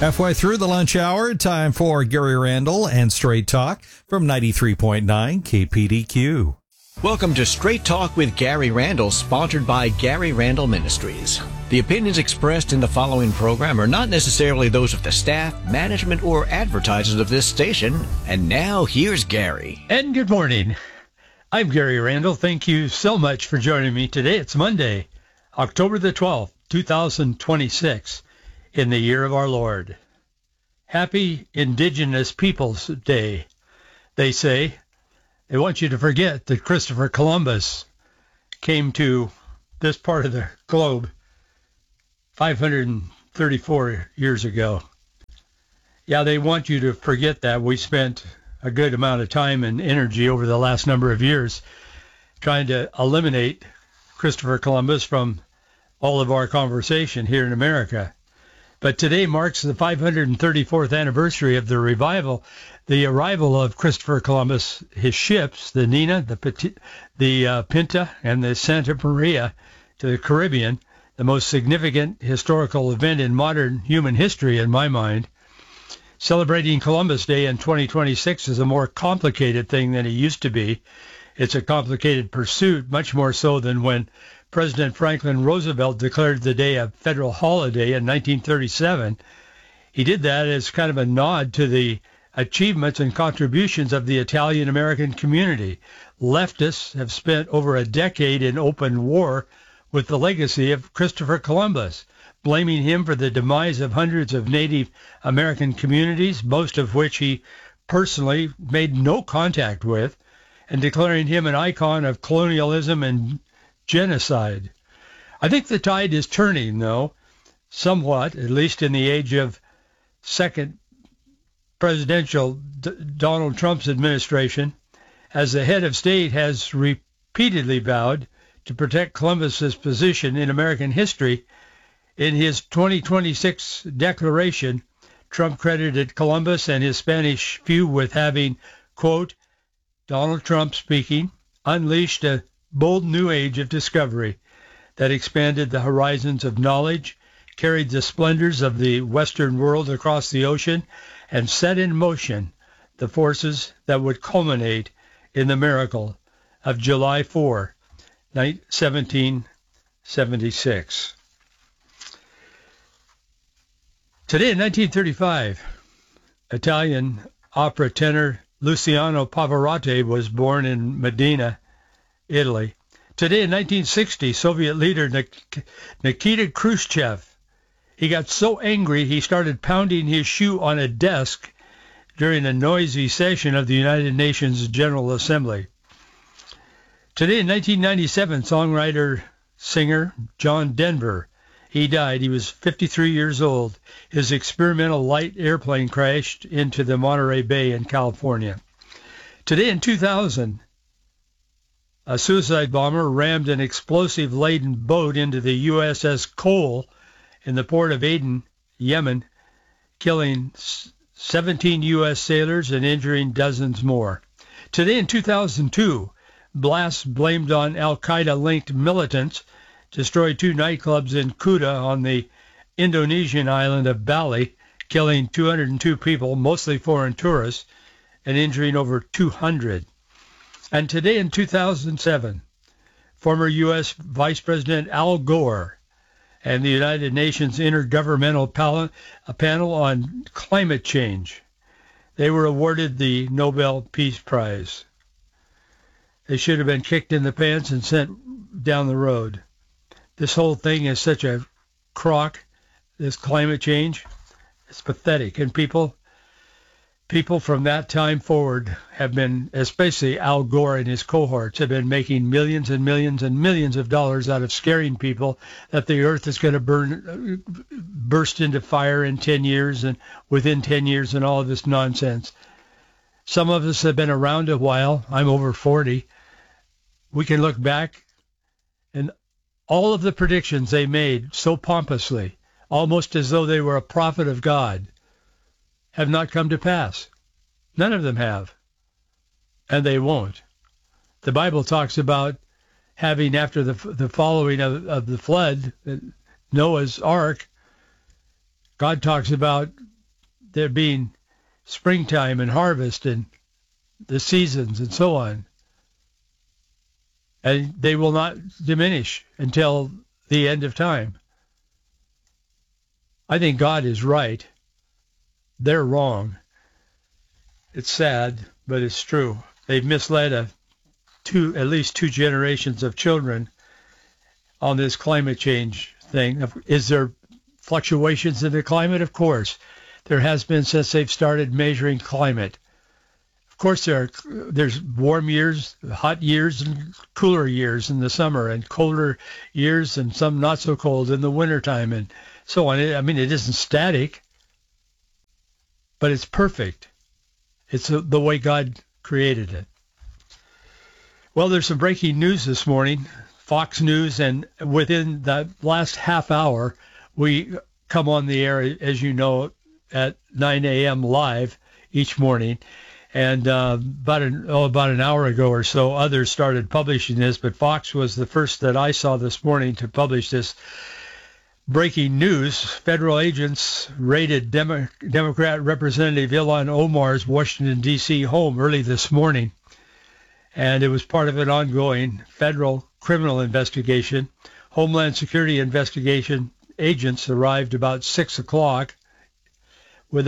Halfway through the lunch hour, time for Gary Randall and Straight Talk from 93.9 KPDQ. Welcome to Straight Talk with Gary Randall, sponsored by Gary Randall Ministries. The opinions expressed in the following program are not necessarily those of the staff, management, or advertisers of this station. And now, here's Gary. And good morning. I'm Gary Randall. Thank you so much for joining me today. It's Monday, October the 12th, 2026, in the year of our Lord. Happy Indigenous Peoples Day, they say. They want you to forget that Christopher Columbus came to this part of the globe 534 years ago. Yeah, they want you to forget that. We spent a good amount of time and energy over the last number of years trying to eliminate Christopher Columbus from all of our conversation here in America. But today marks the 534th anniversary of the arrival of Christopher Columbus, his ships, the Nina, the Pinta, and the Santa Maria, to the Caribbean, the most significant historical event in modern human history, in my mind. Celebrating Columbus Day in 2026 is a more complicated thing than it used to be. It's a complicated pursuit, much more so than when President Franklin Roosevelt declared the day a federal holiday in 1937. He did that as kind of a nod to the achievements and contributions of the Italian-American community. Leftists have spent over a decade in open war with the legacy of Christopher Columbus, blaming him for the demise of hundreds of Native American communities, most of which he personally made no contact with, and declaring him an icon of colonialism and genocide. I think the tide is turning, though, somewhat, at least in the age of second presidential Donald Trump's administration, as the head of state has repeatedly vowed to protect Columbus's position in American history. In his 2026 declaration, Trump credited Columbus and his Spanish few with having, quote, Donald Trump speaking, unleashed a bold new age of discovery that expanded the horizons of knowledge, carried the splendors of the Western world across the ocean, and set in motion the forces that would culminate in the miracle of July 4, 1776. Today in 1935, Italian opera tenor Luciano Pavarotti was born in Modena, Italy. Today in 1960, Soviet leader Nikita Khrushchev, he got so angry he started pounding his shoe on a desk during a noisy session of the United Nations General Assembly. Today in 1997, songwriter, singer John Denver, he died. He was 53 years old. His experimental light airplane crashed into the Monterey Bay in California. Today in 2000, a suicide bomber rammed an explosive-laden boat into the USS Cole in the port of Aden, Yemen, killing 17 U.S. sailors and injuring dozens more. Today in 2002, blasts blamed on al-Qaeda-linked militants destroyed two nightclubs in Kuta on the Indonesian island of Bali, killing 202 people, mostly foreign tourists, and injuring over 200. And today in 2007, former U.S. Vice President Al Gore and the United Nations Intergovernmental Panel on Climate Change, they were awarded the Nobel Peace Prize. They should have been kicked in the pants and sent down the road. This whole thing is such a crock, this climate change. It's pathetic. And people from that time forward have been, especially Al Gore and his cohorts, have been making millions and millions and millions of dollars out of scaring people that the earth is going to burst into fire in 10 years and within 10 years and all of this nonsense. Some of us have been around a while. I'm over 40. We can look back and all of the predictions they made so pompously, almost as though they were a prophet of God, have not come to pass. None of them have. And they won't. The Bible talks about having, after the following of the flood, Noah's ark, God talks about there being springtime and harvest and the seasons and so on. And they will not diminish until the end of time. I think God is right. They're wrong. It's sad, but it's true. They've misled at least two generations of children on this climate change thing. Is there fluctuations in the climate? Of course. There has been since they've started measuring climate. Of course, there's warm years, hot years, and cooler years in the summer, and colder years, and some not so cold in the wintertime, and so on. I mean, it isn't static, but it's perfect. It's the way God created it. Well, there's some breaking news this morning, Fox News, and within the last half hour, we come on the air, as you know, at 9 a.m. live each morning. And about an hour ago or so, others started publishing this, but Fox was the first that I saw this morning to publish this breaking news. Federal agents raided Democrat Representative Ilhan Omar's Washington, D.C. home early this morning, and it was part of an ongoing federal criminal investigation. Homeland Security investigation agents arrived about 6 o'clock with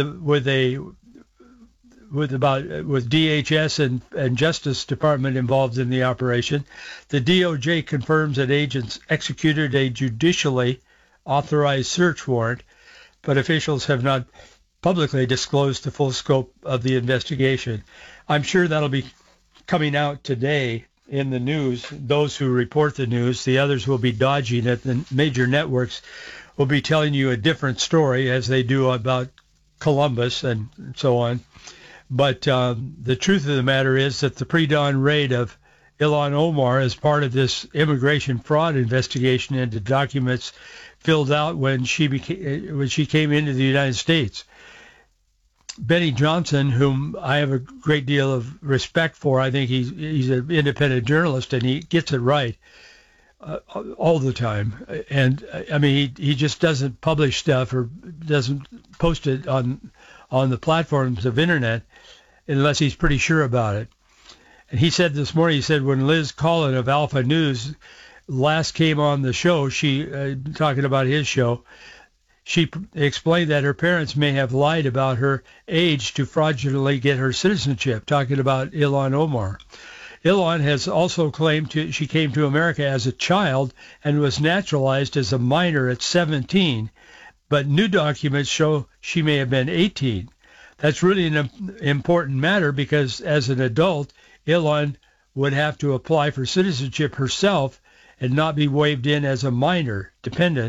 DHS and Justice Department involved in the operation. The DOJ confirms that agents executed a judicially authorized search warrant, but officials have not publicly disclosed the full scope of the investigation. I'm sure that'll be coming out today in the news. Those who report the news, the others will be dodging it. The major networks will be telling you a different story, as they do about Columbus and so on. But the truth of the matter is that the pre-dawn raid of Ilhan Omar as part of this immigration fraud investigation into documents filled out when she came into the United States. Benny Johnson, whom I have a great deal of respect for, I think he's an independent journalist and he gets it right all the time. And I mean, he just doesn't publish stuff or doesn't post it on the platforms of internet unless he's pretty sure about it. And he said this morning, when Liz Collin of Alpha News last came on the show, she talking about his show, she explained that her parents may have lied about her age to fraudulently get her citizenship, talking about Ilhan Omar. Ilhan has also claimed she came to America as a child and was naturalized as a minor at 17, but new documents show she may have been 18. That's really an important matter because as an adult, Ilhan would have to apply for citizenship herself and not be waived in as a minor dependent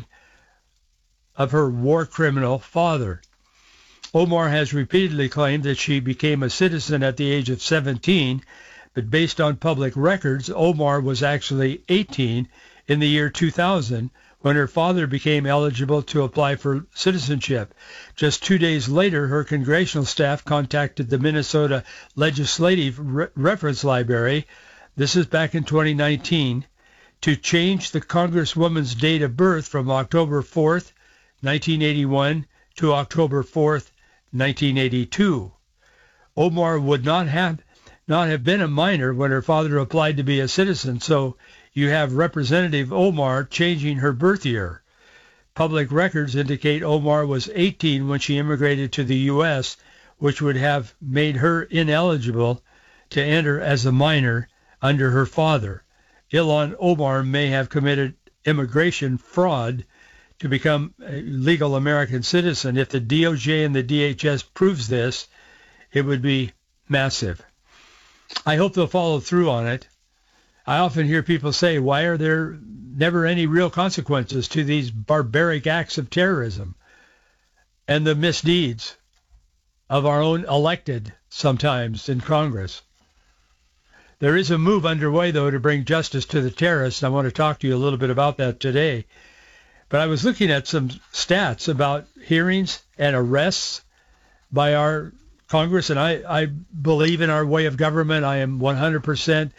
of her war criminal father. Omar has repeatedly claimed that she became a citizen at the age of 17, but based on public records, Omar was actually 18 in the year 2000 when her father became eligible to apply for citizenship. Just 2 days later, her congressional staff contacted the Minnesota Legislative Reference Library, this is back in 2019, to change the Congresswoman's date of birth from October 4th, 1981 to October 4th, 1982. Omar would not have been a minor when her father applied to be a citizen, so you have Representative Omar changing her birth year. Public records indicate Omar was 18 when she immigrated to the U.S., which would have made her ineligible to enter as a minor under her father. Ilhan Omar may have committed immigration fraud to become a legal American citizen. If the DOJ and the DHS proves this, it would be massive. I hope they'll follow through on it. I often hear people say, why are there never any real consequences to these barbaric acts of terrorism and the misdeeds of our own elected sometimes in Congress? There is a move underway, though, to bring justice to the terrorists. I want to talk to you a little bit about that today. But I was looking at some stats about hearings and arrests by our Congress, and I believe in our way of government. I am 100%,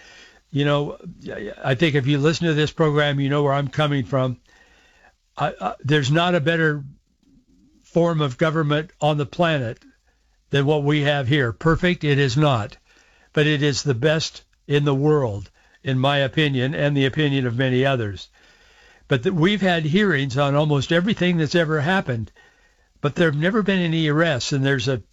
I think if you listen to this program, you know where I'm coming from. There's not a better form of government on the planet than what we have here. Perfect, it is not, but it is the best in the world, in my opinion, and the opinion of many others. But we've had hearings on almost everything that's ever happened, but there have never been any arrests. And there's a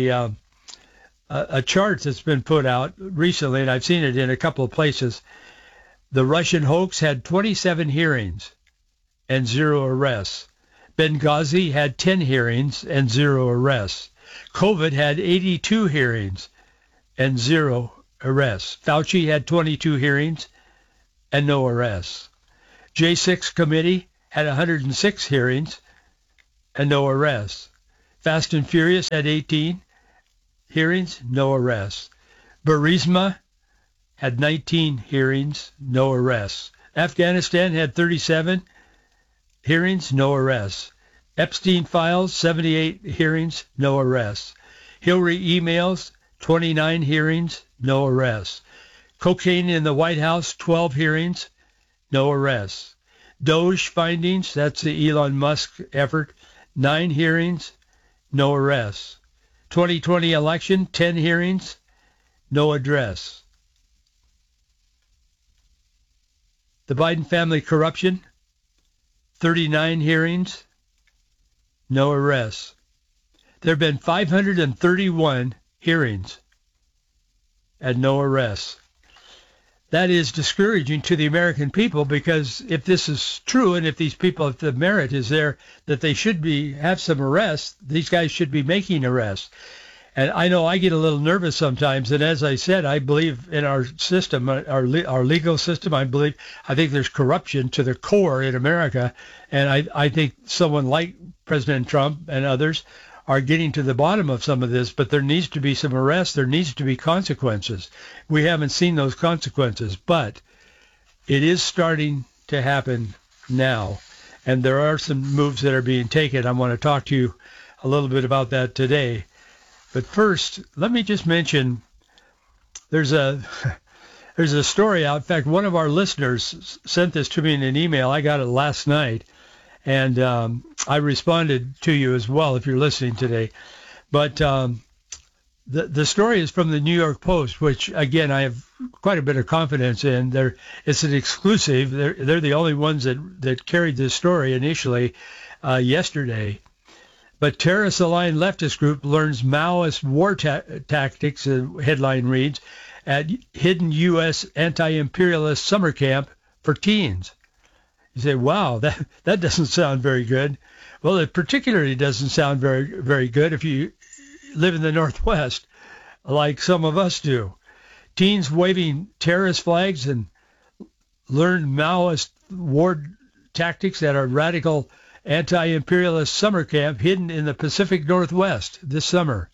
chart that's been put out recently, and I've seen it in a couple of places. The Russian hoax had 27 hearings and 0 arrests. Benghazi had 10 hearings and 0 arrests. COVID had 82 hearings and 0 arrests. Fauci had 22 hearings and no arrests. J6 committee had 106 hearings and no arrests. Fast and Furious had 18 hearings, no arrests. Burisma had 19 hearings, no arrests. Afghanistan had 37 hearings, no arrests. Epstein files, 78 hearings, no arrests. Hillary emails, 29 hearings, no arrests. Cocaine in the White House, 12 hearings, no arrests. Doge findings, that's the Elon Musk effort, 9 hearings, no arrests. 2020 election, 10 hearings, no address. The Biden family corruption, 39 hearings, no arrests. There have been 531 hearings and no arrests. That is discouraging to the American people, because if this is true and if these people, if the merit is there that they should have some arrests, these guys should be making arrests. And I know I get a little nervous sometimes. And as I said, I believe in our system, our legal system. I think there's corruption to the core in America. And I think someone like President Trump and others are getting to the bottom of some of this, but there needs to be some arrests. There needs to be consequences. We haven't seen those consequences, but it is starting to happen now. And there are some moves that are being taken. I want to talk to you a little bit about that today. But first, let me just mention there's a story out. In fact, one of our listeners sent this to me in an email. I got it last night, and I responded to you as well if you're listening today. But the story is from the New York Post, which, again, I have quite a bit of confidence in. It's an exclusive. They're the only ones that carried this story initially yesterday. But terrorist-aligned leftist group learns Maoist war tactics, headline reads, at hidden U.S. anti-imperialist summer camp for teens. You say, wow, that doesn't sound very good. Well, it particularly doesn't sound very, very good if you live in the Northwest, like some of us do. Teens waving terrorist flags and learn Maoist war tactics at a radical anti-imperialist summer camp hidden in the Pacific Northwest this summer.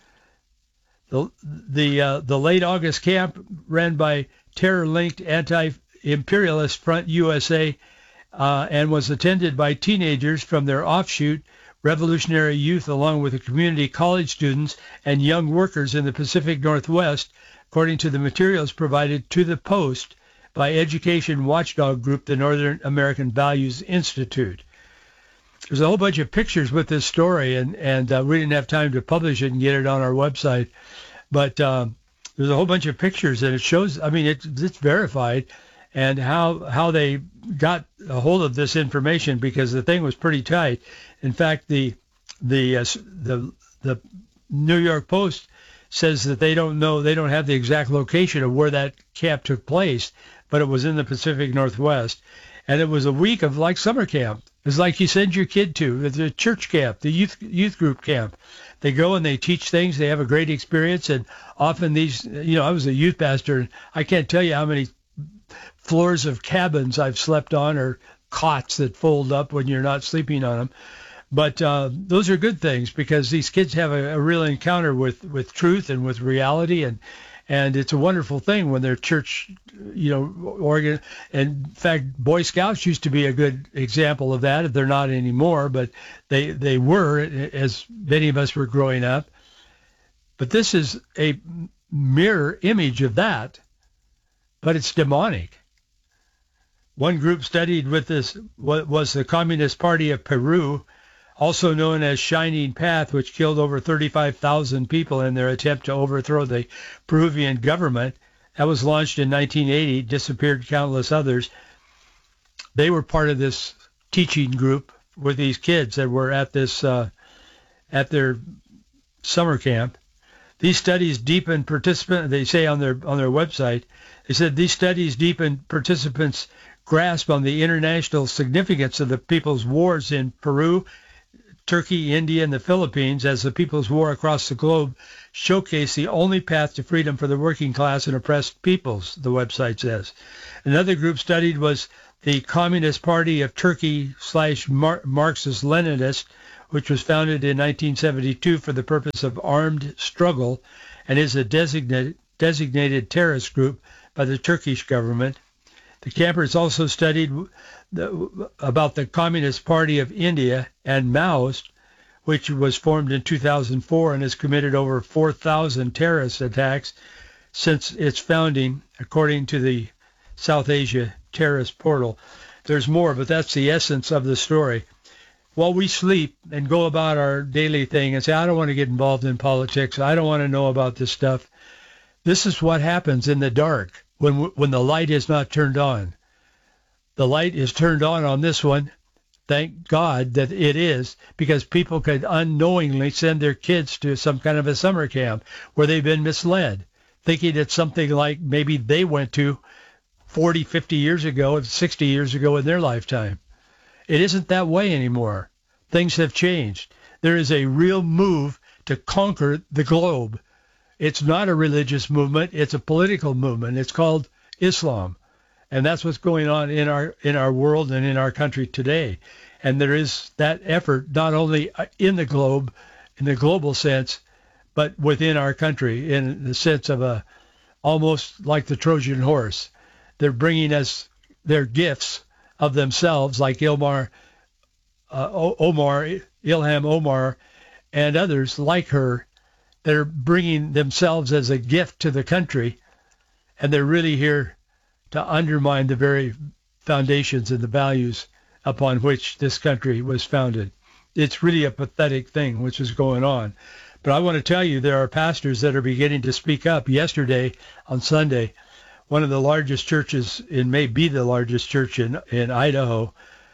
The late August camp, ran by terror-linked anti-imperialist Front USA, and was attended by teenagers from their offshoot Revolutionary Youth, along with the community college students and young workers in the Pacific Northwest, according to the materials provided to the Post by education watchdog group the Northern American Values Institute. There's a whole bunch of pictures with this story, and we didn't have time to publish it and get it on our website. But there's a whole bunch of pictures, and it shows, I mean, it's verified, and how they got a hold of this information, because the thing was pretty tight. In fact, the New York Post says that they don't have the exact location of where that camp took place, but it was in the Pacific Northwest. And it was a week of like summer camp. It's like you send your kid to the church camp, the youth group camp. They go and they teach things. They have a great experience. And often these, I was a youth pastor, and I can't tell you how many floors of cabins I've slept on, or cots that fold up when you're not sleeping on them. But those are good things, because these kids have a real encounter with truth and with reality, and it's a wonderful thing when they're church, organ. And in fact, Boy Scouts used to be a good example of that. They're not anymore, but they were, as many of us were growing up. But this is a mirror image of that, but it's demonic. One group studied with this was the Communist Party of Peru, also known as Shining Path, which killed over 35,000 people in their attempt to overthrow the Peruvian government. That was launched in 1980, disappeared countless others. They were part of this teaching group with these kids that were at this at their summer camp. These studies deepen participant. They say on their website, they said these studies deepen participants' grasp on the international significance of the people's wars in Peru, Turkey, India, and the Philippines, as the people's war across the globe showcase the only path to freedom for the working class and oppressed peoples, the website says. Another group studied was the Communist Party of Turkey / Marxist-Leninist, which was founded in 1972 for the purpose of armed struggle and is a designated terrorist group by the Turkish government. The campers also studied about the Communist Party of India and Maoist, which was formed in 2004 and has committed over 4,000 terrorist attacks since its founding, according to the South Asia Terrorist Portal. There's more, but that's the essence of the story. While we sleep and go about our daily thing and say, I don't want to get involved in politics, I don't want to know about this stuff, this is what happens in the dark when the light is not turned on. The light is turned on this one. Thank God that it is, because people could unknowingly send their kids to some kind of a summer camp where they've been misled, thinking it's something like maybe they went to 40, 50 years ago, 60 years ago in their lifetime. It isn't that way anymore. Things have changed. There is a real move to conquer the globe. It's not a religious movement. It's a political movement. It's called Islam. And that's what's going on in our world and in our country today. And there is that effort not only in the globe, in the global sense, but within our country in the sense of almost like the Trojan horse. They're bringing us their gifts of themselves, like Ilham Omar, and others like her. They're bringing themselves as a gift to the country, and they're really here to undermine the very foundations and the values upon which this country was founded. It's really a pathetic thing which is going on. But I want to tell you, there are pastors that are beginning to speak up. Yesterday, on Sunday, one of the largest churches, it may be the largest church in Idaho,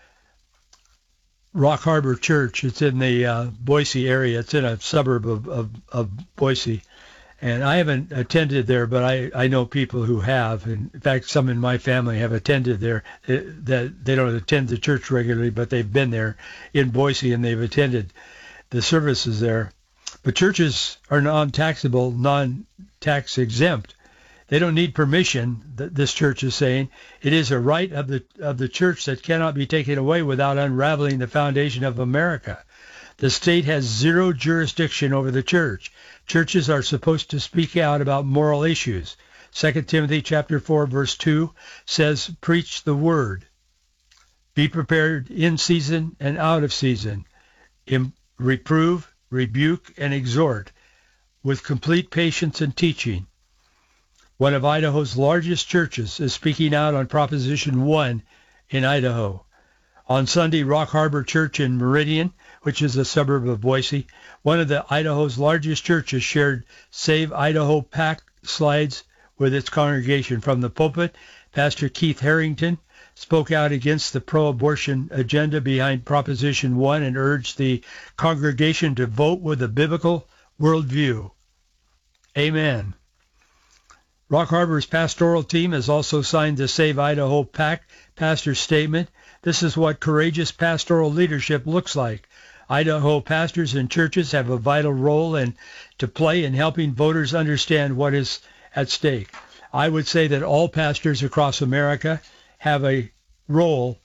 Rock Harbor Church. It's in the Boise area. It's in a suburb of Boise. And I haven't attended there, but I know people who have. In fact, some in my family have attended there. That they don't attend the church regularly, but they've been there in Boise and they've attended the services there. But churches are non-taxable, non-tax exempt. They don't need permission, this church is saying. It is a right of the church that cannot be taken away without unraveling the foundation of America. The state has zero jurisdiction over the church. Churches are supposed to speak out about moral issues. 2 Timothy chapter 4, verse 2 says, preach the word. Be prepared in season and out of season. Reprove, rebuke, and exhort with complete patience and teaching. One of Idaho's largest churches is speaking out on Proposition 1 in Idaho. On Sunday, Rock Harbor Church in Meridian, which is a suburb of Boise, one of Idaho's largest churches, shared Save Idaho PAC slides with its congregation. From the pulpit, Pastor Keith Harrington spoke out against the pro-abortion agenda behind Proposition 1 and urged the congregation to vote with a biblical worldview. Amen. Rock Harbor's pastoral team has also signed the Save Idaho PAC pastor's statement. This is what courageous pastoral leadership looks like. Idaho pastors and churches have a vital role to play in helping voters understand what is at stake. I would say that all pastors across America have a role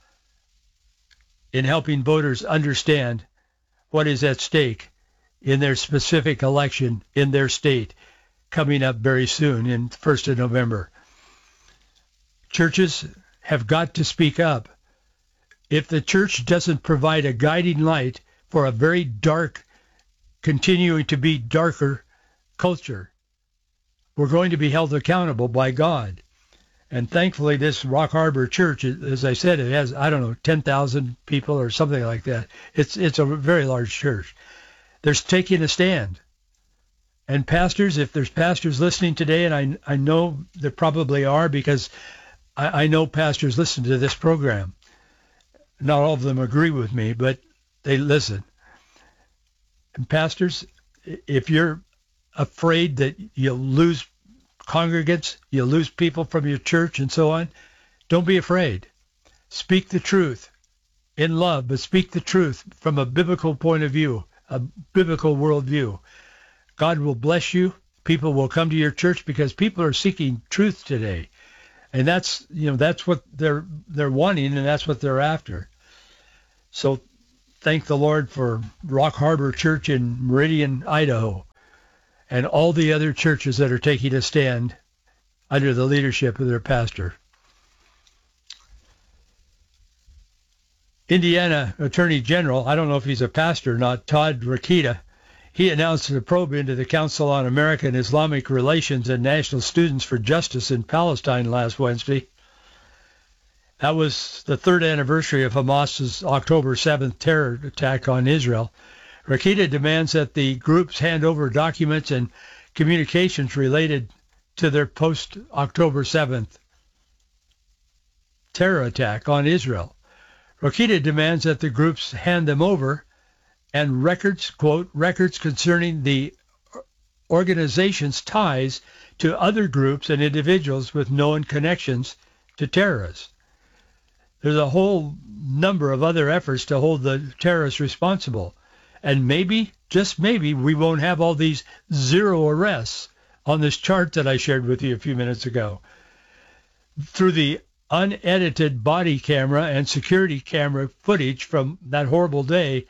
in helping voters understand what is at stake in their specific election in their state, coming up very soon in 1st of November. Churches have got to speak up. If the church doesn't provide a guiding light for a very dark, continuing to be darker culture, we're going to be held accountable by God. And thankfully, this Rock Harbor Church, as I said, it has, 10,000 people or something like that. It's a very large church. They're taking a stand. And pastors, if there's pastors listening today, and I know there probably are because I know pastors listen to this program. Not all of them agree with me, but they listen. And pastors, if you're afraid that you'll lose congregants, you'll lose people from your church and so on, don't be afraid. Speak the truth in love, but speak the truth from a biblical point of view, a biblical worldview. God will bless you. People will come to your church because people are seeking truth today. And that's what they're wanting, and that's what they're after. So thank the Lord for Rock Harbor Church in Meridian, Idaho, and all the other churches that are taking a stand under the leadership of their pastor. Indiana Attorney General, I don't know if he's a pastor or not, Todd Rokita, he announced a probe into the Council on American Islamic Relations and National Students for Justice in Palestine last Wednesday. That was the third anniversary of Hamas's October 7th terror attack on Israel. Rokita demands that the groups hand over documents and communications related to their post-October 7th terror attack on Israel. Rokita demands that the groups hand them over and records, quote, records concerning the organization's ties to other groups and individuals with known connections to terrorists. There's a whole number of other efforts to hold the terrorists responsible. And maybe, just maybe, we won't have all these zero arrests on this chart that I shared with you a few minutes ago. Through the unedited body camera and security camera footage from that horrible day,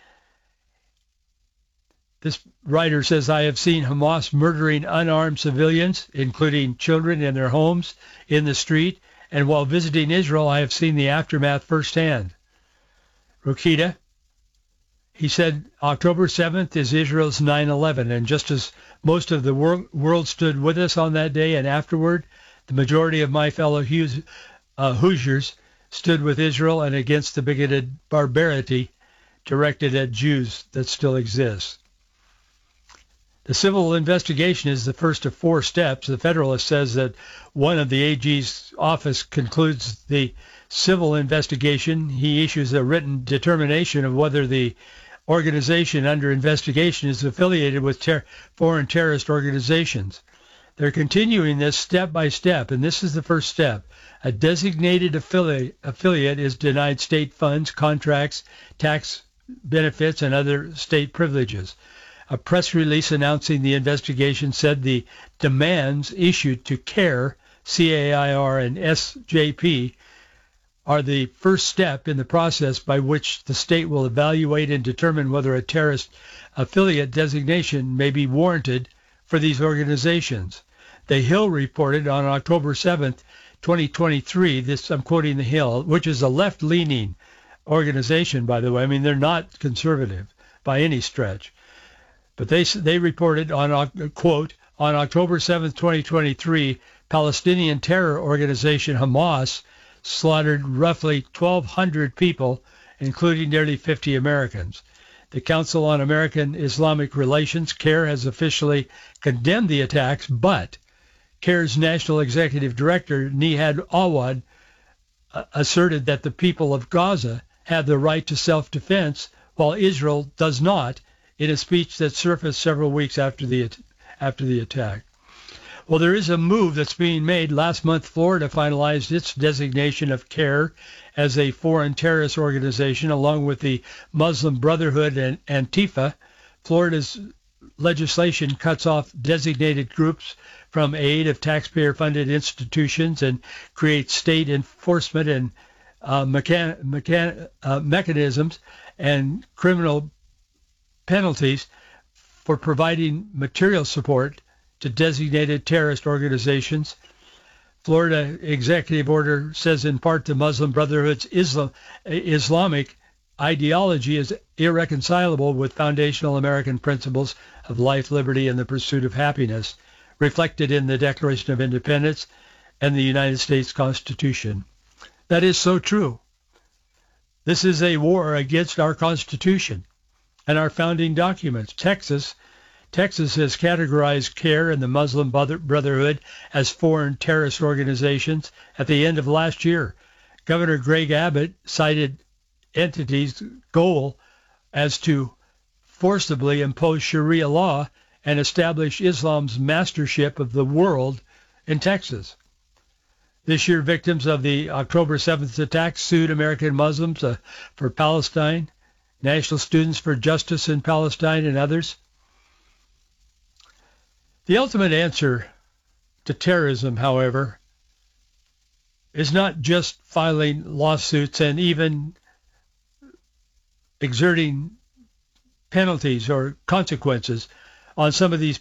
this writer says, I have seen Hamas murdering unarmed civilians, including children in their homes, in the street, and while visiting Israel, I have seen the aftermath firsthand. Rokita, he said, October 7th is Israel's 9/11, and just as most of the world stood with us on that day and afterward, the majority of my fellow Hoosiers stood with Israel and against the bigoted barbarity directed at Jews that still exists. The civil investigation is the first of 4 steps. The Federalist says that one of the AG's office concludes the civil investigation. He issues a written determination of whether the organization under investigation is affiliated with foreign terrorist organizations. They're continuing this step by step, and this is the first step. A designated affiliate is denied state funds, contracts, tax benefits, and other state privileges. A press release announcing the investigation said the demands issued to CAIR, C-A-I-R, and SJP are the first step in the process by which the state will evaluate and determine whether a terrorist affiliate designation may be warranted for these organizations. The Hill reported on October 7th, 2023, this, I'm quoting The Hill, which is a left-leaning organization, by the way. I mean, they're not conservative by any stretch. But they reported on, quote, on October 7th, 2023, Palestinian terror organization Hamas slaughtered roughly 1,200 people, including nearly 50 Americans. The Council on American Islamic Relations, CAIR, has officially condemned the attacks, but CAIR's National Executive Director, Nihad Awad, asserted that the people of Gaza have the right to self-defense, while Israel does not, in a speech that surfaced several weeks after the attack. Well, there is a move that's being made. Last month, Florida finalized its designation of CAIR as a foreign terrorist organization, along with the Muslim Brotherhood and Antifa. Florida's legislation cuts off designated groups from aid of taxpayer-funded institutions and creates state enforcement and mechanisms and criminal penalties for providing material support to designated terrorist organizations. Florida executive order says in part the Muslim Brotherhood's Islamic ideology is irreconcilable with foundational American principles of life, liberty, and the pursuit of happiness, reflected in the Declaration of Independence and the United States Constitution. That is so true. This is a war against our Constitution and our founding documents. Texas has categorized CAIR and the Muslim Brotherhood as foreign terrorist organizations. At the end of last year, Governor Greg Abbott cited entities' goal as to forcibly impose Sharia law and establish Islam's mastership of the world in Texas. This year, victims of the October 7th attacks sued American Muslims for Palestine, National Students for Justice in Palestine, and others. The ultimate answer to terrorism, however, is not just filing lawsuits and even exerting penalties or consequences on some of these